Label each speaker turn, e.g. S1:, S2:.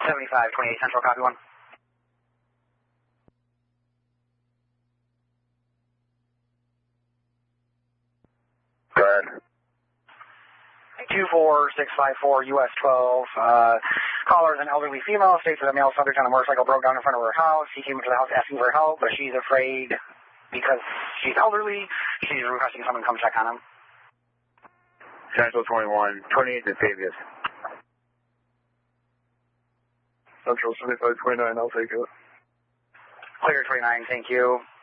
S1: 7528 Central, copy 1.
S2: Go ahead.
S1: 24654 US 12. Caller is an elderly female. States that a male subject on a motorcycle broke down in front of her house. He came into the house asking for help, but she's afraid because she's elderly. She's requesting someone come check on him.
S2: Central 21, 28 Vesuvius.
S3: Central 7529, I'll take it.
S1: Clear 29, thank you.